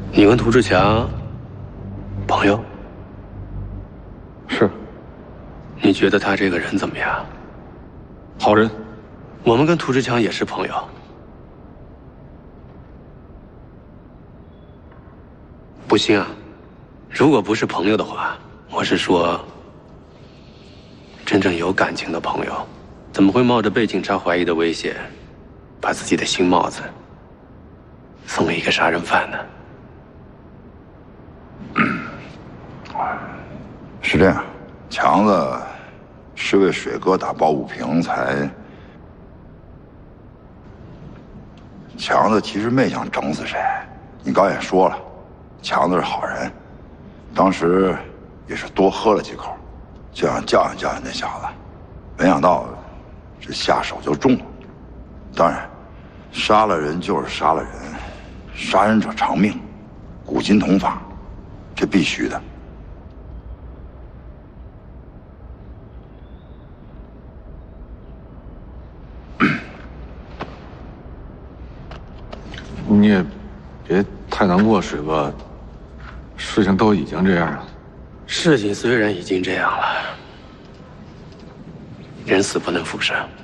你跟涂志强朋友？ 是。 你觉得他这个人怎么样？ 好人。 我们跟涂志强也是朋友。不信啊？如果不是朋友的话，我是说，真正有感情的朋友，怎么会冒着被警察怀疑的危险，把自己的新帽子送给一个杀人犯呢？ 是这样，强子是为水哥打抱不平才。强子其实没想整死谁，你刚也说了，强子是好人，当时也是多喝了几口，就想教养教养那小子，没想到这下手就重了。当然，杀了人就是杀了人，杀人者偿命，古今同法，这必须的。 你也别太难过，水哥。事情都已经这样了。 事情虽然已经这样了，人死不能复生。